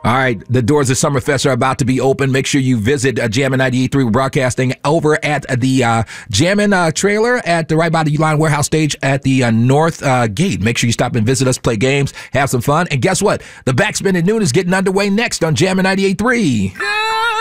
All right, the doors of Summerfest are about to be open. Make sure you visit Jammin' 98.3. We're broadcasting over at the Jammin' trailer at the right by the Uline Warehouse stage at the North Gate. Make sure you stop and visit us, play games, have some fun. And guess what? The Backspin at Noon is getting underway next on Jammin' 98.3.